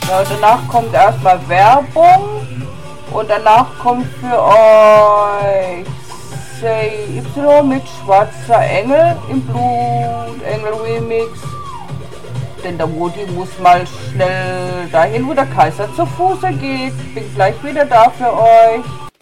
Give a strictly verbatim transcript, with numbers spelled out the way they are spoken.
Ja, danach kommt erstmal Werbung und danach kommt für euch Say Y mit Schwarzer Engel im Blutengel Remix. Denn der Modi muss mal schnell dahin, wo der Kaiser zu Fuße geht. Bin gleich wieder da für euch.